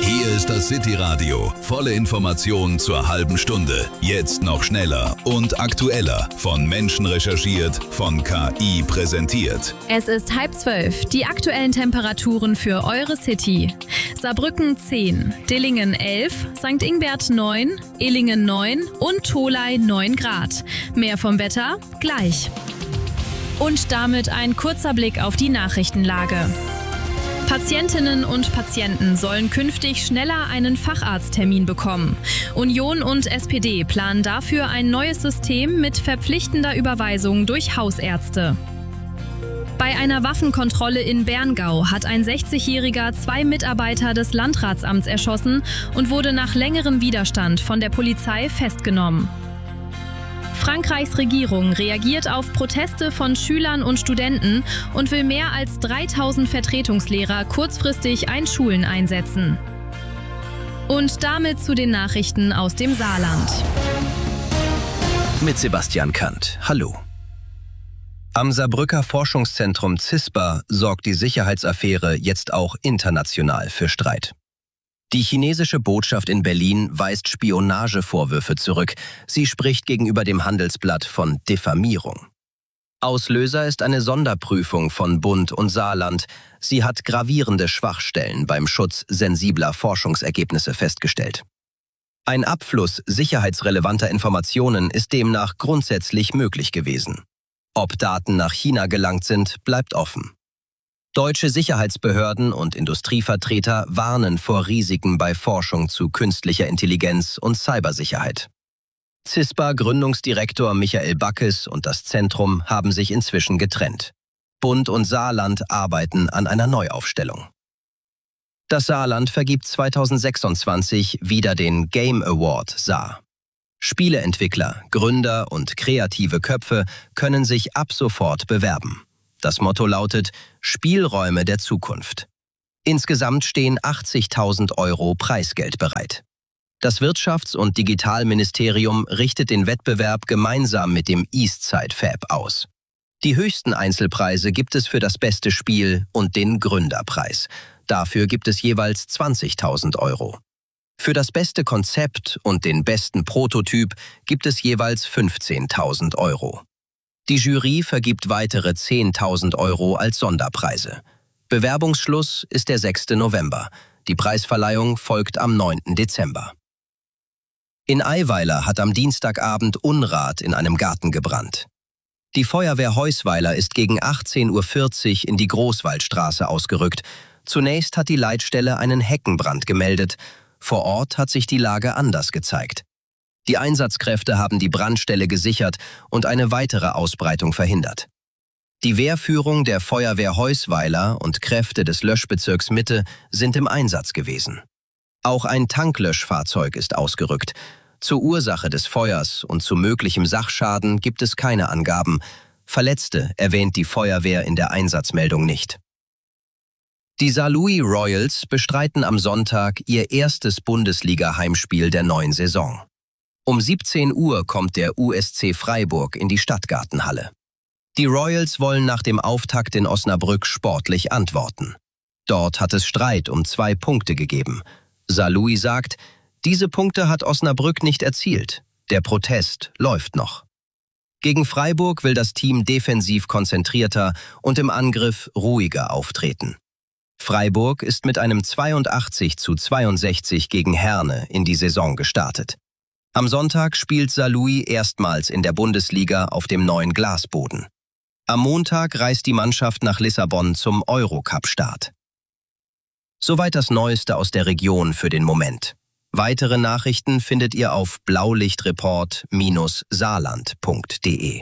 Hier ist das City Radio. Volle Informationen zur halben Stunde. Jetzt noch schneller und aktueller. Von Menschen recherchiert, von KI präsentiert. Es ist 11:30. Die aktuellen Temperaturen für eure City. Saarbrücken 10, Dillingen 11, St. Ingbert 9, Illingen 9 und Tholey 9 Grad. Mehr vom Wetter gleich. Und damit ein kurzer Blick auf die Nachrichtenlage. Patientinnen und Patienten sollen künftig schneller einen Facharzttermin bekommen. Union und SPD planen dafür ein neues System mit verpflichtender Überweisung durch Hausärzte. Bei einer Waffenkontrolle in Berngau hat ein 60-Jähriger 2 Mitarbeiter des Landratsamts erschossen und wurde nach längerem Widerstand von der Polizei festgenommen. Frankreichs Regierung reagiert auf Proteste von Schülern und Studenten und will mehr als 3000 Vertretungslehrer kurzfristig an Schulen einsetzen. Und damit zu den Nachrichten aus dem Saarland. Mit Sebastian Kant. Hallo. Am Saarbrücker Forschungszentrum CISPA sorgt die Sicherheitsaffäre jetzt auch international für Streit. Die chinesische Botschaft in Berlin weist Spionagevorwürfe zurück. Sie spricht gegenüber dem Handelsblatt von Diffamierung. Auslöser ist eine Sonderprüfung von Bund und Saarland. Sie hat gravierende Schwachstellen beim Schutz sensibler Forschungsergebnisse festgestellt. Ein Abfluss sicherheitsrelevanter Informationen ist demnach grundsätzlich möglich gewesen. Ob Daten nach China gelangt sind, bleibt offen. Deutsche Sicherheitsbehörden und Industrievertreter warnen vor Risiken bei Forschung zu künstlicher Intelligenz und Cybersicherheit. CISPA-Gründungsdirektor Michael Backes und das Zentrum haben sich inzwischen getrennt. Bund und Saarland arbeiten an einer Neuaufstellung. Das Saarland vergibt 2026 wieder den Game Award Saar. Spieleentwickler, Gründer und kreative Köpfe können sich ab sofort bewerben. Das Motto lautet Spielräume der Zukunft. Insgesamt stehen 80.000 € Preisgeld bereit. Das Wirtschafts- und Digitalministerium richtet den Wettbewerb gemeinsam mit dem Eastside Fab aus. Die höchsten Einzelpreise gibt es für das beste Spiel und den Gründerpreis. Dafür gibt es jeweils 20.000 €. Für das beste Konzept und den besten Prototyp gibt es jeweils 15.000 €. Die Jury vergibt weitere 10.000 € als Sonderpreise. Bewerbungsschluss ist der 6. November. Die Preisverleihung folgt am 9. Dezember. In Eiweiler hat am Dienstagabend Unrat in einem Garten gebrannt. Die Feuerwehr Heusweiler ist gegen 18:40 Uhr in die Großwaldstraße ausgerückt. Zunächst hat die Leitstelle einen Heckenbrand gemeldet. Vor Ort hat sich die Lage anders gezeigt. Die Einsatzkräfte haben die Brandstelle gesichert und eine weitere Ausbreitung verhindert. Die Wehrführung der Feuerwehr Heusweiler und Kräfte des Löschbezirks Mitte sind im Einsatz gewesen. Auch ein Tanklöschfahrzeug ist ausgerückt. Zur Ursache des Feuers und zu möglichem Sachschaden gibt es keine Angaben. Verletzte erwähnt die Feuerwehr in der Einsatzmeldung nicht. Die Saarlouis Royals bestreiten am Sonntag ihr erstes Bundesliga-Heimspiel der neuen Saison. Um 17 Uhr kommt der USC Freiburg in die Stadtgartenhalle. Die Royals wollen nach dem Auftakt in Osnabrück sportlich antworten. Dort hat es Streit um 2 Punkte gegeben. Saarlouis sagt, diese Punkte hat Osnabrück nicht erzielt. Der Protest läuft noch. Gegen Freiburg will das Team defensiv konzentrierter und im Angriff ruhiger auftreten. Freiburg ist mit einem 82:62 gegen Herne in die Saison gestartet. Am Sonntag spielt Saarlouis erstmals in der Bundesliga auf dem neuen Glasboden. Am Montag reist die Mannschaft nach Lissabon zum Eurocup-Start. Soweit das Neueste aus der Region für den Moment. Weitere Nachrichten findet ihr auf blaulichtreport-saarland.de.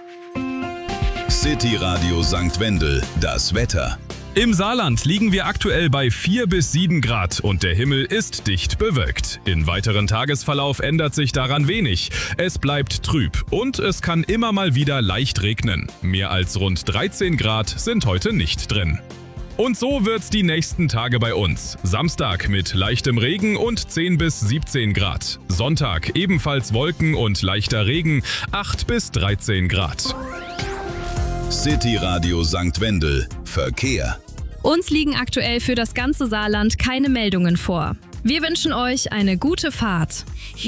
City Radio St. Wendel, das Wetter. Im Saarland liegen wir aktuell bei 4 bis 7 Grad und der Himmel ist dicht bewölkt. Im weiteren Tagesverlauf ändert sich daran wenig. Es bleibt trüb und es kann immer mal wieder leicht regnen. Mehr als rund 13 Grad sind heute nicht drin. Und so wird's die nächsten Tage bei uns. Samstag mit leichtem Regen und 10 bis 17 Grad. Sonntag ebenfalls Wolken und leichter Regen, 8 bis 13 Grad. City Radio St. Wendel. Verkehr. Uns liegen aktuell für das ganze Saarland keine Meldungen vor. Wir wünschen euch eine gute Fahrt.